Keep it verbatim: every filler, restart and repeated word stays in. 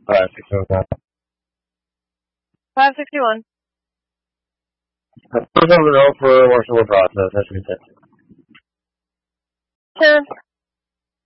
five sixty-one. five sixty-one. First over no for marshal process. That should be ten. ten.